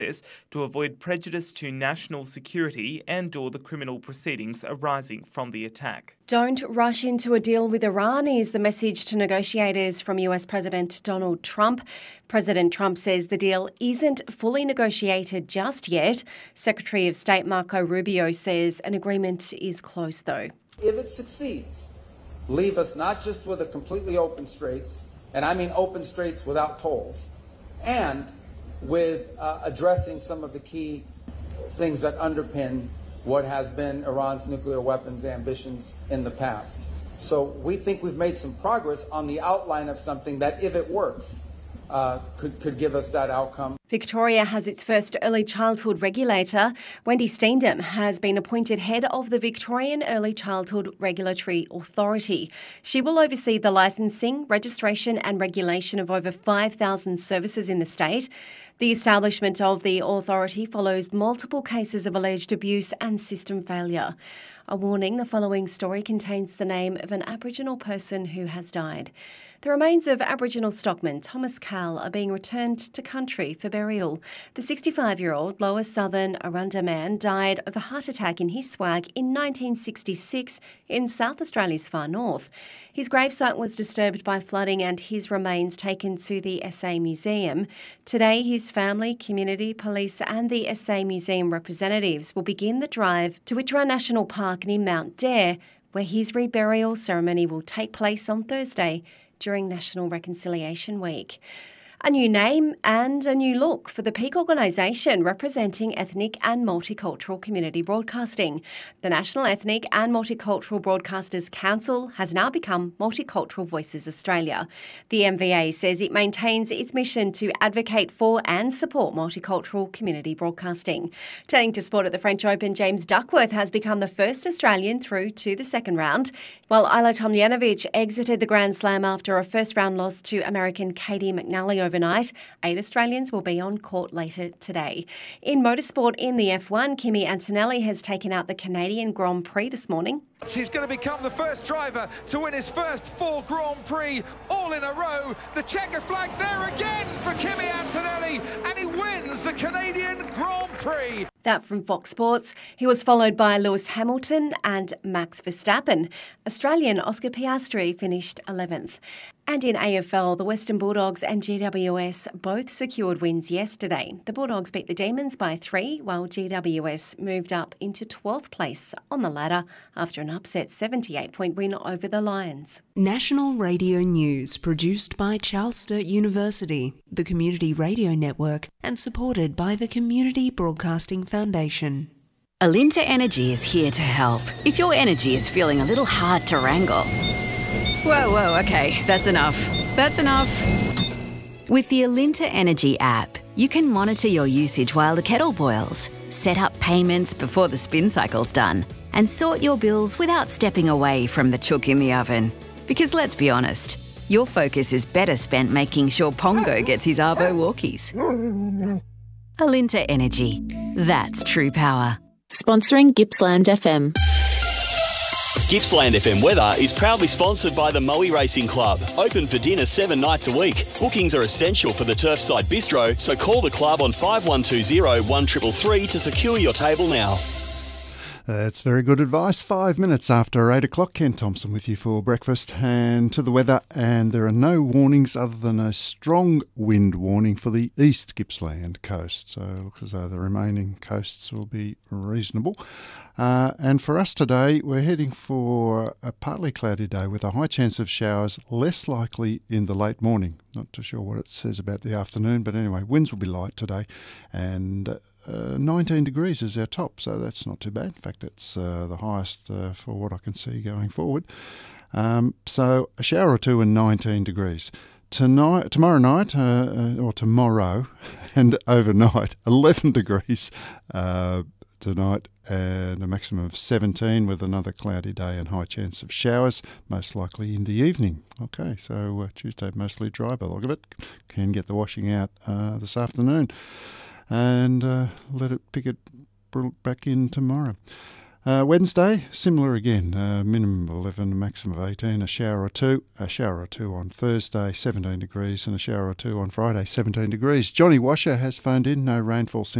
this to avoid prejudice to national security and/or the criminal proceedings arising from the attack. Don't rush into a deal with Iran is the message to negotiators from US President Donald Trump. President Trump says the deal isn't fully negotiated just yet. Secretary of State Marco Rubio says an agreement is close though. If it succeeds, leave us not just with a completely open straits, and I mean open straits without tolls, and with addressing some of the key things that underpin what has been Iran's nuclear weapons ambitions in the past. So we think we've made some progress on the outline of something that, if it works, could give us that outcome. Victoria has its first early childhood regulator. Wendy Steendam has been appointed head of the Victorian Early Childhood Regulatory Authority. She will oversee the licensing, registration and regulation of over 5,000 services in the state. The establishment of the authority follows multiple cases of alleged abuse and system failure. A warning, the following story contains the name of an Aboriginal person who has died. The remains of Aboriginal stockman Thomas Cal are being returned to country for burial. The 65-year-old Lower Southern Arunda man died of a heart attack in his swag in 1966 in South Australia's far north. His gravesite was disturbed by flooding and his remains taken to the SA Museum. Today, his family, community, police and the SA Museum representatives will begin the drive to Witjara National Park near Mount Dare, where his reburial ceremony will take place on Thursday during National Reconciliation Week. A new name and a new look for the peak organisation representing ethnic and multicultural community broadcasting. The National Ethnic and Multicultural Broadcasters Council has now become Multicultural Voices Australia. The MVA says it maintains its mission to advocate for and support multicultural community broadcasting. Turning to sport at the French Open, James Duckworth has become the first Australian through to the second round, while Ajla Tomljanovic exited the Grand Slam after a first-round loss to American Katie McNally overnight. 8 Australians will be on court later today. In motorsport in the F1, Kimi Antonelli has taken out the Canadian Grand Prix this morning. He's going to become the first driver to win his first 4 Grand Prix all in a row. The checkered flag's there again for Kimi Antonelli, and he wins the Canadian Grand Prix. That from Fox Sports. He was followed by Lewis Hamilton and Max Verstappen. Australian Oscar Piastri finished 11th. And in AFL, the Western Bulldogs and GWS both secured wins yesterday. The Bulldogs beat the Demons by 3, while GWS moved up into 12th place on the ladder after an upset 78-point win over the Lions. National Radio News, produced by Charles Sturt University, the Community Radio Network, and supported by the Community Broadcasting Foundation. Alinta Energy is here to help. If your energy is feeling a little hard to wrangle. Whoa, okay, that's enough. That's enough. With the Alinta Energy app, you can monitor your usage while the kettle boils, set up payments before the spin cycle's done, and sort your bills without stepping away from the chook in the oven. Because let's be honest, your focus is better spent making sure Pongo gets his Arvo walkies. Alinta Energy. That's true power. Sponsoring Gippsland FM. Gippsland FM weather is proudly sponsored by the Moe Racing Club. Open for dinner 7 nights a week. Bookings are essential for the Turfside Bistro, so call the club on 5120 1333 to secure your table now. That's very good advice. 5 minutes after 8 o'clock, Ken Thompson with you for breakfast and to the weather. And there are no warnings other than a strong wind warning for the East Gippsland coast. So it looks as though the remaining coasts will be reasonable. And for us today, we're heading for a partly cloudy day with a high chance of showers, less likely in the late morning. Not too sure what it says about the afternoon, but anyway, winds will be light today. And 19 degrees is our top, so that's not too bad. In fact, it's the highest for what I can see going forward. So a shower or two and 19 degrees. Tomorrow night, or tomorrow and overnight, 11 degrees tonight and a maximum of 17 with another cloudy day and high chance of showers, most likely in the evening. Okay, so Tuesday mostly dry by the look of it. Can get the washing out this afternoon and let it pick it back in tomorrow. Wednesday, similar again, minimum of 11, maximum of 18, a shower or two on Thursday, 17 degrees, and a shower or two on Friday, 17 degrees. Johnny Washer has phoned in, no rainfall